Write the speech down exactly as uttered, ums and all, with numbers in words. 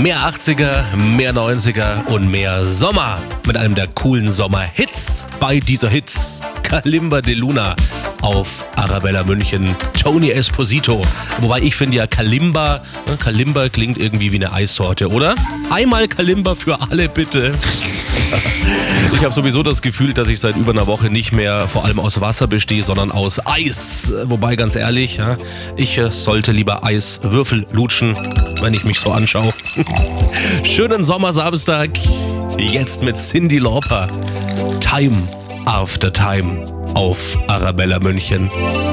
Mehr achtziger, mehr neunziger und mehr Sommer mit einem der coolen Sommerhits bei dieser Hits. Kalimba de Luna auf Arabella München, Tony Esposito. Wobei ich finde ja Kalimba, Kalimba klingt irgendwie wie eine Eissorte, oder? Einmal Kalimba für alle bitte. Ich habe sowieso das Gefühl, dass ich seit über einer Woche nicht mehr vor allem aus Wasser bestehe, sondern aus Eis. Wobei, ganz ehrlich, ja, ich sollte lieber Eiswürfel lutschen, wenn ich mich so anschaue. Schönen Sommersamstag, jetzt mit Cyndi Lauper. Time After Time auf Arabella München.